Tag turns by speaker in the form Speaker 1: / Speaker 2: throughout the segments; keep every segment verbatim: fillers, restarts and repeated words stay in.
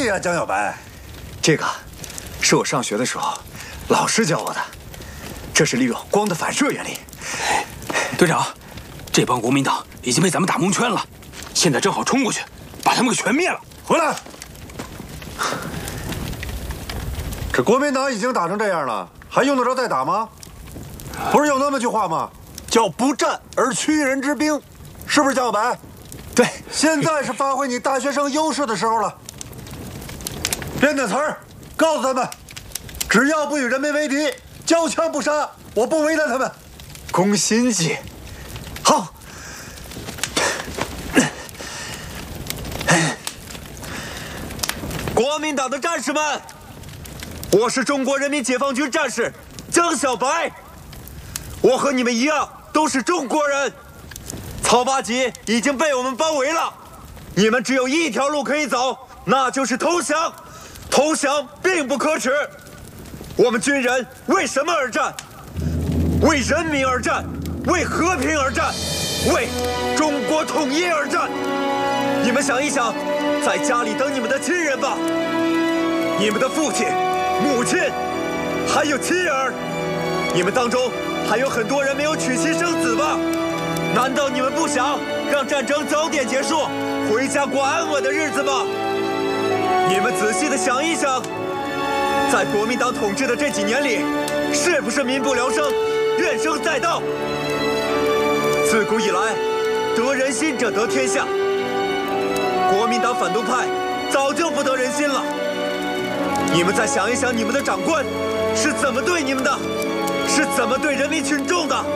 Speaker 1: 计呀，江小白。
Speaker 2: 这个是我上学的时候老师教我的，这是利用光的反射原理。
Speaker 3: 队长，这帮国民党已经被咱们打蒙圈了，现在正好冲过去，把他们给全灭了。
Speaker 1: 回来！这国民党已经打成这样了，还用得着再打吗？不是有那么句话吗？叫不战而屈人之兵，是不是江小白？
Speaker 2: 对，
Speaker 1: 现在是发挥你大学生优势的时候了。编点词儿，告诉他们，只要不与人民为敌，交枪不杀，我不为难他们。
Speaker 2: 攻心计，好。
Speaker 4: 国民党的战士们，我是中国人民解放军战士江小白，我和你们一样都是中国人。曹八旗已经被我们包围了，你们只有一条路可以走，那就是投降。投降并不可耻。我们军人为什么而战？为人民而战，为和平而战，为中国统一而战。你们想一想，在家里等你们的亲人吧，你们的父亲、母亲，还有妻儿，你们当中还有很多人没有娶妻生子吧？难道你们不想让战争早点结束，回家过安稳的日子吗？你们仔细的想一想，在国民党统治的这几年里，是不是民不聊生，怨声载道？自古以来，得人心者得天下。国民党反动派早就不得人心了。你们再想一想，你们的长官是怎么对你们的，是怎么对人民群众的？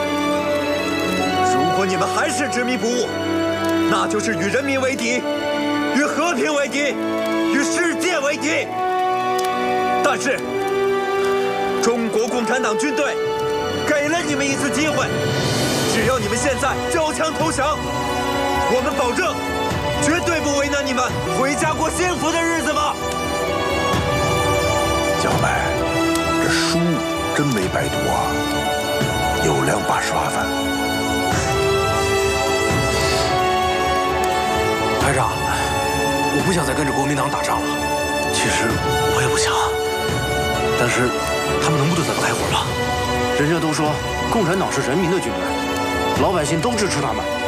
Speaker 4: 如果你们还是执迷不悟，那就是与人民为敌，与和平为敌，与世界为敌。但是，中国共产党军队给了你们一次机会，只要你们现在交枪投降，我们保证绝对不为难你们，回家过幸福的日子吧。
Speaker 5: 小白，这书真没白读啊，有两把刷子。
Speaker 3: 排长，我不想再跟着国民党打仗了。
Speaker 6: 其实我也不想，但是他们能不能再不开火了？人家都说共产党是人民的军队，老百姓都支持他们。